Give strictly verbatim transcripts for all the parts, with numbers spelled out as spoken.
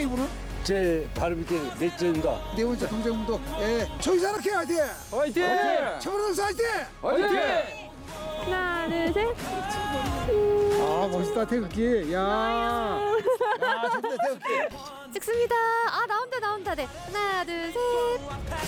이분은? 제 바로 밑에 넷째입니다. 네 번째 동생분도 예. 조이사랑케 화이팅! 화이팅! 최원호 화이팅! 화이팅! 하나, 둘, 셋. 아 멋있다 태극기. 야. 야 좋네 태극기. 찍습니다. 아, 나온다, 나온다. 네. 하나, 둘, 셋.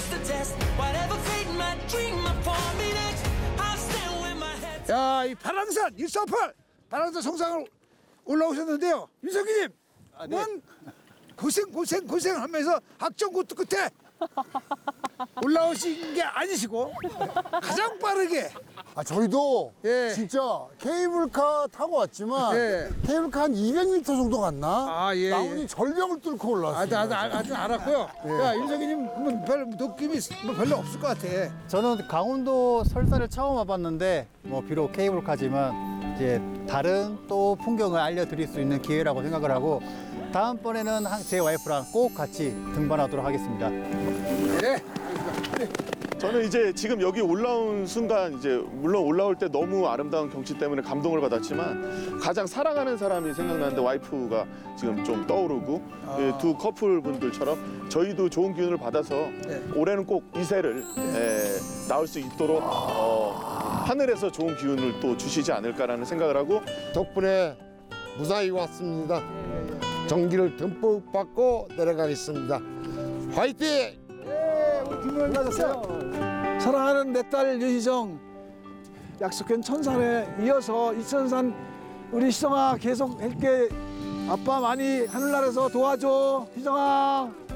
야, 이 파랑산 일사팔 파랑산 성상을 올라오셨는데요. 윤석기님, 아, 네. 뭔 고생 고생 고생하면서 학정고투 끝에 올라오신 게 아니시고 가장 빠르게 아 저희도 예. 진짜 케이블카 타고 왔지만 예. 케이블카 한 이백 미터 정도 갔나? 아, 예, 나머지 예. 절벽을 뚫고 올라왔어요. 아주 아주 아주 알았고요. 야, 윤석기님 뭐별 느낌이 뭐 별로 없을 것 같아. 저는 강원도 설산을 처음 와봤는데 뭐 비록 케이블카지만 이제 다른 또 풍경을 알려드릴 수 있는 기회라고 생각을 하고 다음번에는 한- 제 와이프랑 꼭 같이 등반하도록 하겠습니다. 그래. 저는 이제 지금 여기 올라온 순간 이제 물론 올라올 때 너무 아름다운 경치 때문에 감동을 받았지만 가장 사랑하는 사람이 생각나는데 와이프가 지금 좀 떠오르고 예, 두 커플 분들처럼 저희도 좋은 기운을 받아서 네. 올해는 꼭 이세를 예, 나올 수 있도록 어, 하늘에서 좋은 기운을 또 주시지 않을까라는 생각을 하고 덕분에 무사히 왔습니다. 전기를 듬뿍 받고 내려가겠습니다. 화이팅! 예, 우리 뒷면 맞았어요. 사랑하는 내 딸 유희정, 약속한 천산에 이어서 이천산 우리 희정아 계속 할게. 아빠 많이 하늘나라에서 도와줘, 희정아.